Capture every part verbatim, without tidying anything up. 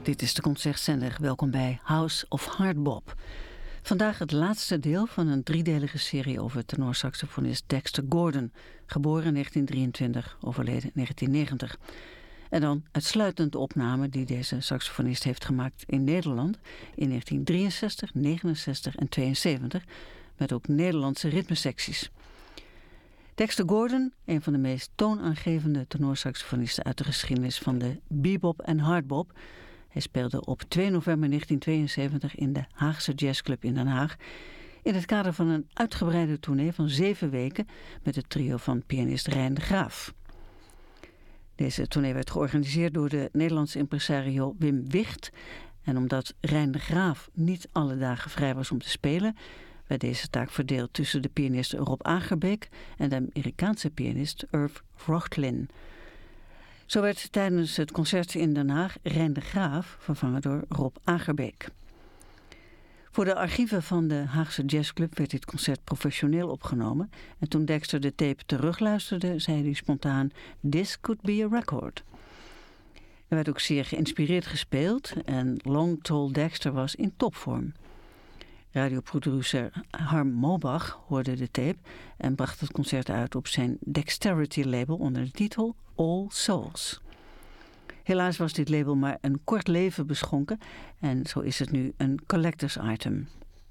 Dit is de Concertzender. Welkom bij House of Hardbop. Vandaag het laatste deel van een driedelige serie over tenorsaxofonist Dexter Gordon, geboren in negentien drieëntwintig, overleden in negentien negentig. En dan uitsluitend de opname die deze saxofonist heeft gemaakt in Nederland in negentien drieënzestig, negenenzestig en tweeënzeventig, met ook Nederlandse ritmesecties. Dexter Gordon, een van de meest toonaangevende tenorsaxofonisten uit de geschiedenis van de bebop en hardbop. Hij speelde op twee november negentien tweeënzeventig in de Haagse Jazzclub in Den Haag in het kader van een uitgebreide tournee van zeven weken met het trio van pianist Rein de Graaf. Deze tournee werd georganiseerd door de Nederlandse impresario Wim Wicht. En omdat Rein de Graaf niet alle dagen vrij was om te spelen, werd deze taak verdeeld tussen de pianist Rob Agerbeek en de Amerikaanse pianist Irv Vrochlin. Zo werd tijdens het concert in Den Haag Rein de Graaf vervangen door Rob Agerbeek. Voor de archieven van de Haagse Jazzclub werd dit concert professioneel opgenomen. En toen Dexter de tape terugluisterde, zei hij spontaan: "This could be a record." Er werd ook zeer geïnspireerd gespeeld en Long Tall Dexter was in topvorm. Radioproducer Harm Mobach hoorde de tape en bracht het concert uit op zijn Dexterity label onder de titel All Souls. Helaas was dit label maar een kort leven beschonken en zo is het nu een collectors item.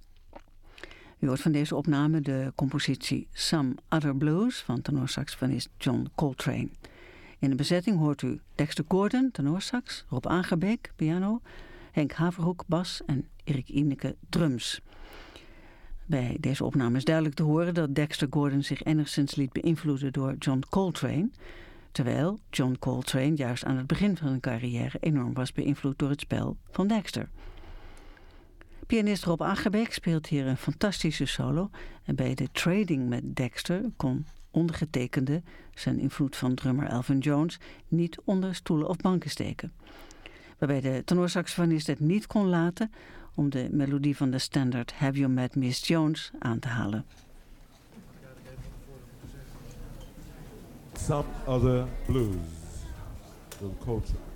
U hoort van deze opname de compositie Some Other Blues van tenorsaxofonist John Coltrane. In de bezetting hoort u Dexter Gordon, tenorsax, Rob Agerbeek, piano, Henk Haverhoek, bas en Erik Ineke, drums. Bij deze opname is duidelijk te horen dat Dexter Gordon zich enigszins liet beïnvloeden door John Coltrane, terwijl John Coltrane juist aan het begin van zijn carrière enorm was beïnvloed door het spel van Dexter. Pianist Rob Agerbeek speelt hier een fantastische solo en bij de trading met Dexter kon ondergetekende zijn invloed van drummer Elvin Jones niet onder stoelen of banken steken. Waarbij de tenorsaxofonist het niet kon laten om de melodie van de standaard Have You Met Miss Jones aan te halen. Some Other Blues, John Coltrane.